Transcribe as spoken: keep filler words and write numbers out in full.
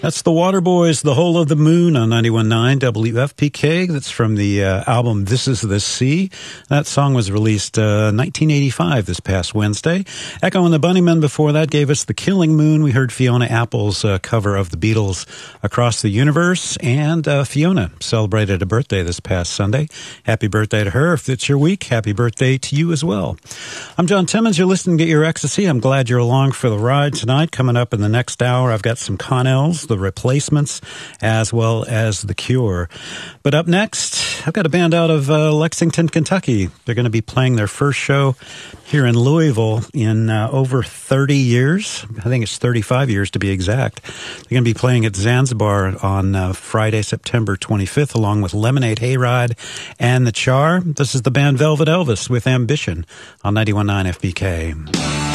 That's the Waterboys, The Whole of the Moon on ninety-one point nine W F P K. That's from the uh, album This Is the Sea. That song was released uh, nineteen eighty-five this past Wednesday. Echo and the Bunnymen before that gave us The Killing Moon. We heard Fiona Apple's uh, cover of the Beatles' Across the Universe. And uh, Fiona celebrated a birthday this past Sunday. Happy birthday to her. If it's your week, happy birthday to you as well. I'm John Timmons. You're listening to Get Your Ecstasy. I'm glad you're along for the ride tonight. Coming up in the next hour, I've got some Connells, The Replacements, as well as The Cure. But up next, I've got a band out of uh, Lexington, Kentucky. They're going to be playing their first show here in Louisville in uh, over thirty years. I think it's thirty-five years to be exact. They're going to be playing at Zanzibar on uh, Friday, September twenty-fifth, along with Lemonade Hayride and The Char. This is the band Velvet Elvis with Ambition on ninety-one point nine F B K.